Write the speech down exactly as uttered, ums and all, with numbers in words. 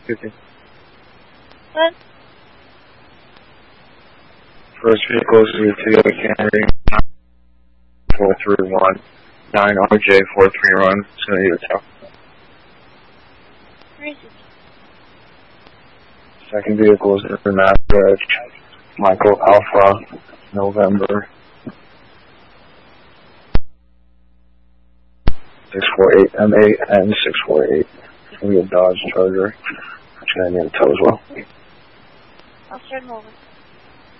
fifty. What? First vehicle is the Toyota Camry four three one nine R J four three one. It's going to need a tow. Where is it? Second vehicle is the Mazda Michael Alpha November six four eight M A N six four eight. It's going to be a Dodge Charger. It's going to need a tow as well. I'll start moving.